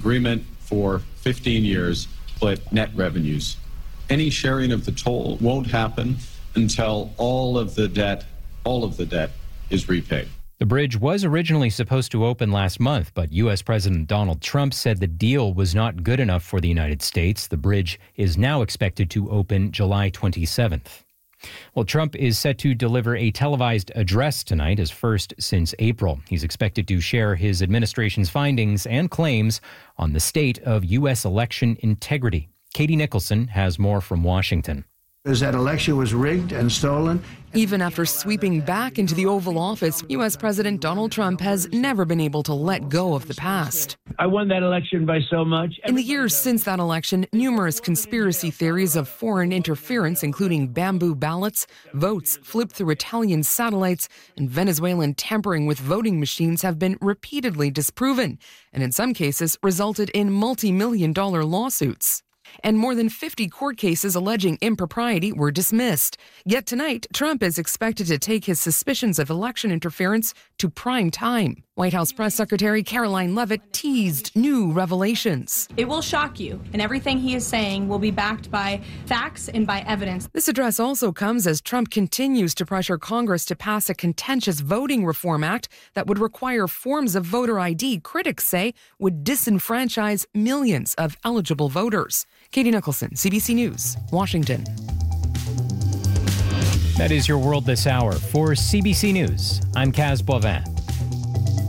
agreement for 15 years, split net revenues. Any sharing of the toll won't happen until all of the debt is repaid. The bridge was originally supposed to open last month, but U.S. President Donald Trump said the deal was not good enough for the United States. The bridge is now expected to open July 27th. Well, Trump is set to deliver a televised address tonight, his first since April. He's expected to share his administration's findings and claims on the state of U.S. election integrity. Katie Nicholson has more from Washington. That election was rigged and stolen. Even after sweeping back into the Oval Office, U.S. President Donald Trump has never been able to let go of the past. I won that election by so much. In the years since that election, numerous conspiracy theories of foreign interference, including bamboo ballots, votes flipped through Italian satellites, and Venezuelan tampering with voting machines have been repeatedly disproven, and in some cases resulted in multi-million-dollar lawsuits. And more than 50 court cases alleging impropriety were dismissed. Yet tonight, Trump is expected to take his suspicions of election interference to prime time. White House Press Secretary Caroline Leavitt teased new revelations. It will shock you, and everything he is saying will be backed by facts and by evidence. This address also comes as Trump continues to pressure Congress to pass a contentious voting reform act that would require forms of voter ID critics say would disenfranchise millions of eligible voters. Katie Nicholson, CBC News, Washington. That is your world this hour. For CBC News, I'm Kaz Boivin.